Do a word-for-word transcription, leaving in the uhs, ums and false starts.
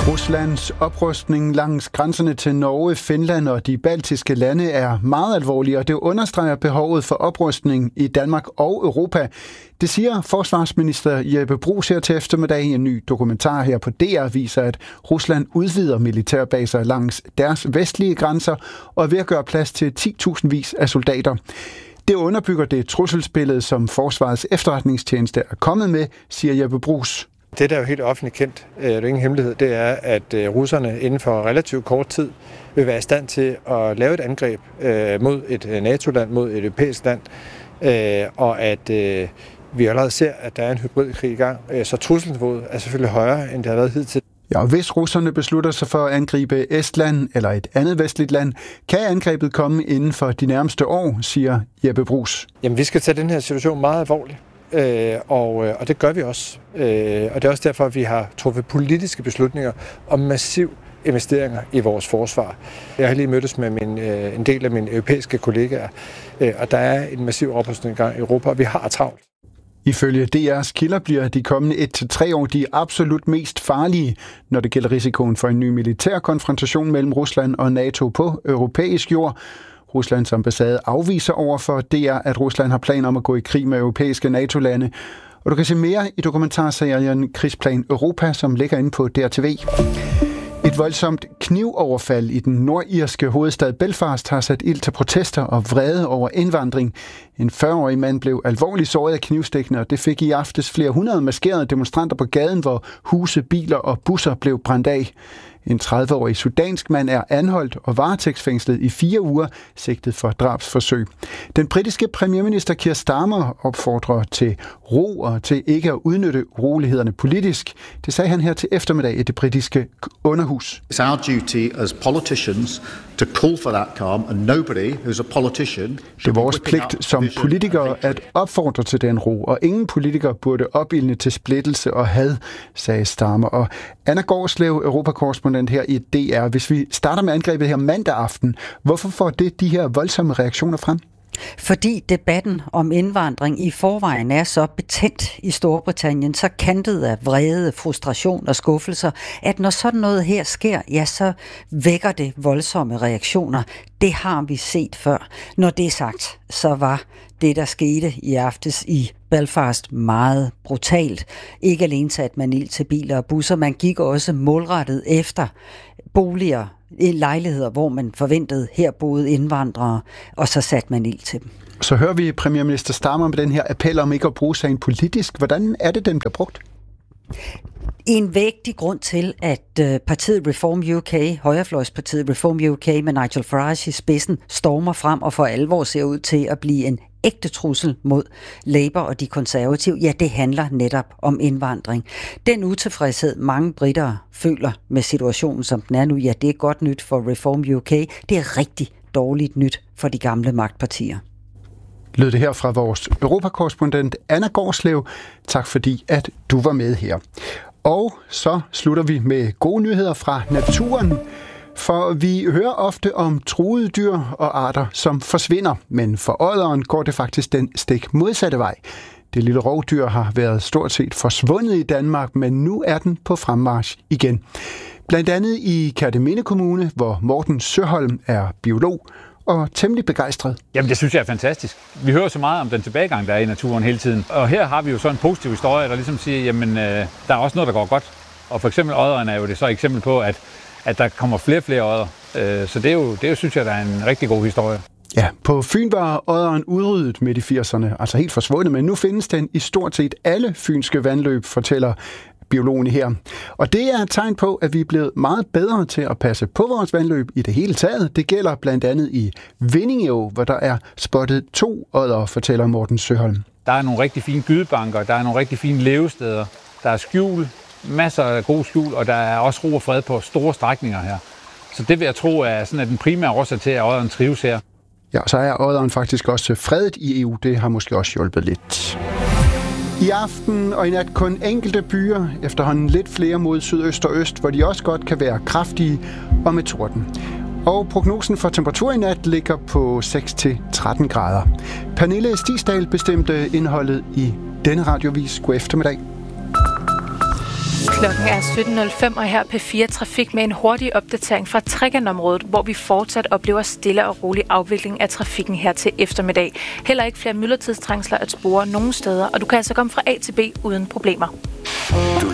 Ruslands oprustning langs grænserne til Norge, Finland og de baltiske lande er meget alvorlig, og det understreger behovet for oprustning i Danmark og Europa. Det siger forsvarsminister Jeppe Bruus her til eftermiddag. En ny dokumentar her på D R viser, at Rusland udvider militærbaser langs deres vestlige grænser og er ved at gøre plads til ti tusind vis af soldater. Det underbygger det trusselsbillede, som Forsvarets efterretningstjeneste er kommet med, siger Jeppe Bruus. Det, der er jo helt offentligt kendt, det er ingen hemmelighed, det er, at russerne inden for relativt kort tid vil være i stand til at lave et angreb mod et NATO-land, mod et europæisk land, og at vi allerede ser, at der er en hybridkrig i gang, så trusselsniveauet er selvfølgelig højere, end det har været hidtil. Ja, og hvis russerne beslutter sig for at angribe Estland eller et andet vestligt land, kan angrebet komme inden for de nærmeste år, siger Jeppe Bruus. Jamen, vi skal tage den her situation meget alvorligt. Øh, og, og det gør vi også. Øh, og det er også derfor, at vi har truffet politiske beslutninger om massiv investeringer i vores forsvar. Jeg har lige mødtes med min, øh, en del af mine europæiske kollegaer, øh, og der er en massiv oprustning i gang i Europa, og vi har travlt. Ifølge D R's kilder bliver de kommende et til tre år de absolut mest farlige, når det gælder risikoen for en ny militær konfrontation mellem Rusland og NATO på europæisk jord. Ruslands ambassade afviser over for D R, at Rusland har planer om at gå i krig med europæiske NATO-lande. Og du kan se mere i dokumentarserien Krigsplan Europa, som ligger inde på D R T V. Et voldsomt knivoverfald i den nordirske hovedstad Belfast har sat ild til protester og vrede over indvandring. En fyrre-årig mand blev alvorligt såret af knivstikkene, og det fik i aftes flere hundrede maskerede demonstranter på gaden, hvor huse, biler og busser blev brændt af. En tredive-årig sudansk mand er anholdt og varetægtsfængslet i fire uger, sigtet for drabsforsøg. Den britiske premierminister Keir Starmer opfordrer til ro og til ikke at udnytte urolighederne politisk. Det sagde han her til eftermiddag i det britiske underhus. It's our duty as politicians to call for that calm, and nobody who's a politician. Det er vores pligt som politikere at opfordre til den ro, og ingen politikere burde opildne til splittelse og had, sagde Starmer. Og Anna Gårdslev, europakorrespondent her i D R. Hvis vi starter med angrebet her mandag aften, hvorfor får det de her voldsomme reaktioner frem? Fordi debatten om indvandring i forvejen er så betændt i Storbritannien, så kantet af vrede, frustration og skuffelser, at når sådan noget her sker, ja, så vækker det voldsomme reaktioner. Det har vi set før. Når det er sagt, så var det, der skete i aftes i Belfast, meget brutalt. Ikke alene satte man ild til biler og busser, man gik også målrettet efter boliger, lejligheder, hvor man forventede, her boede indvandrere, og så satte man ild til dem. Så hører vi premierminister Starmer med den her appel om ikke at bruge sagen politisk. Hvordan er det, den bliver brugt? En vægtig grund til, at partiet Reform U K, højrefløjspartiet Reform U K med Nigel Farage i spidsen, stormer frem og for alvor ser ud til at blive en ægte trussel mod Labour og de konservative, ja, det handler netop om indvandring. Den utilfredshed, mange britter føler med situationen, som den er nu, ja, det er godt nyt for Reform U K. Det er rigtig dårligt nyt for de gamle magtpartier. Lød det her fra vores europakorrespondent Anna Gårdslev. Tak fordi, at du var med her. Og så slutter vi med gode nyheder fra naturen. For vi hører ofte om truede dyr og arter, som forsvinder, men for odderen går det faktisk den stik modsatte vej. Det lille rovdyr har været stort set forsvundet i Danmark, men nu er den på fremmarch igen. Blandt andet i Kerteminde Kommune, hvor Morten Søholm er biolog og temmelig begejstret. Jamen, det synes jeg er fantastisk. Vi hører så meget om den tilbagegang, der er i naturen hele tiden. Og her har vi jo så en positiv historie, der ligesom siger, jamen, øh, der er også noget, der går godt. Og for eksempel odderen er jo det så et eksempel på, at at der kommer flere og flere odder. Så det er jo, det er jo, synes jeg, der er en rigtig god historie. Ja, på Fyn var odderen udryddet midt i firserne, altså helt forsvundet, men nu findes den i stort set alle fynske vandløb, fortæller biologen her. Og det er et tegn på, at vi er blevet meget bedre til at passe på vores vandløb i det hele taget. Det gælder blandt andet i Vindingeå, hvor der er spottet to odder, fortæller Morten Søholm. Der er nogle rigtig fine gydebanker, der er nogle rigtig fine levesteder, der er skjul, masser af god skjul, og der er også ro og fred på store strækninger her. Så det vil jeg tro er sådan, at den primære årsag til, at odderen trives her. Ja, så er odderen faktisk også fredet i E U. Det har måske også hjulpet lidt. I aften og i nat kun enkelte byer, efterhånden lidt flere mod sydøst og øst, hvor de også godt kan være kraftige og med torden. Og prognosen for temperatur i nat ligger på seks til tretten grader. Pernille Stigsdal bestemte indholdet i denne radiovis. God eftermiddag. Klokken er sytten nul fem, og her P fire Trafik med en hurtig opdatering fra Trekantområdet, hvor vi fortsat oplever stille og rolig afvikling af trafikken her til eftermiddag. Heller ikke flere myldretidstrængsler at spore nogen steder, og du kan altså komme fra A til B uden problemer.